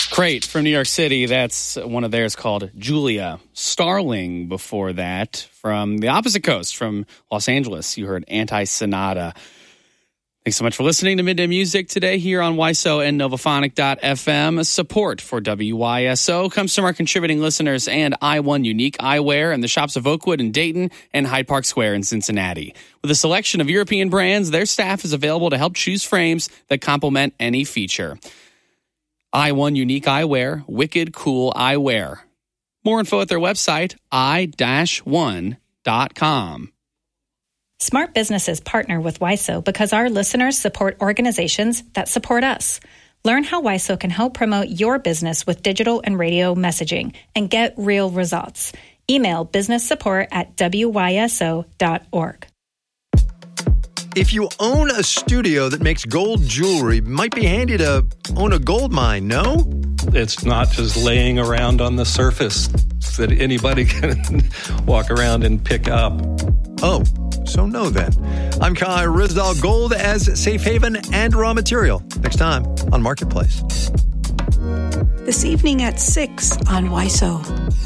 Crate from New York City. That's one of theirs called Julia. Starling before that from the opposite coast, from Los Angeles. You heard Anti-Sonata. Thanks so much for listening to Midday Music today here on WYSO and Novaphonic.fm. Support for WYSO comes from our contributing listeners and I1 Unique Eyewear in the shops of Oakwood and Dayton and Hyde Park Square in Cincinnati. With a selection of European brands, their staff is available to help choose frames that complement any feature. I1 Unique Eyewear, wicked cool eyewear. More info at their website, i-1.com. Smart businesses partner with WYSO because our listeners support organizations that support us. Learn how WYSO can help promote your business with digital and radio messaging and get real results. Email businesssupport@wyso.org. If you own a studio that makes gold jewelry, it might be handy to own a gold mine, no? It's not just laying around on the surface that anybody can walk around and pick up. Oh, so no then. I'm Kai Ryssdal. Gold as safe haven and raw material. Next time on Marketplace. This evening at 6 on WYSO.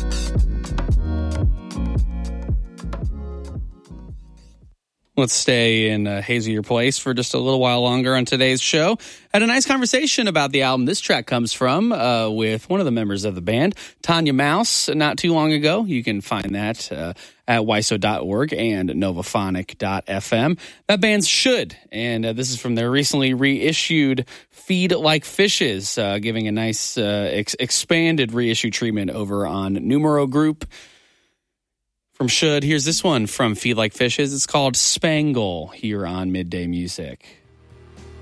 Let's stay in a hazier place for just a little while longer on today's show. Had a nice conversation about the album this track comes from with one of the members of the band, Tanya Mouse, not too long ago. You can find that at wyso.org and novaphonic.fm. That band's Should, and this is from their recently reissued Feed Like Fishes, giving a nice expanded reissue treatment over on Numero Group. From Should, here's this one from Feed Like Fishes. It's called Spangle here on Midday Music.